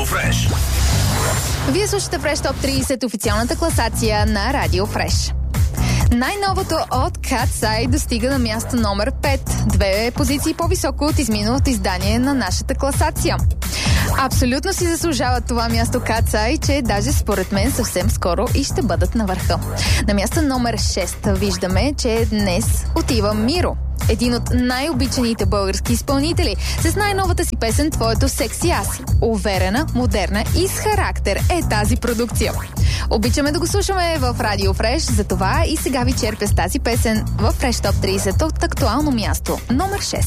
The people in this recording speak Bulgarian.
Радио Фреш. Вие слушате Фреш Топ 30, официалната класация на Радио Фреш. Най-новото от Cat's Eye достига на място номер 5. 2 позиции по-високо от изминалото издание на нашата класация. Абсолютно си заслужават това място Cat's Eye, че даже според мен съвсем скоро и ще бъдат на върха. На място номер 6 виждаме, че днес отива Миро. Един от най-обичаните български изпълнители с най-новата си песен "Твоето секси аз". Уверена, модерна и с характер е тази продукция. Обичаме да го слушаме в Радио Фреш, затова и сега ви черпя с тази песен в Фреш Топ 30 от актуално място номер 6.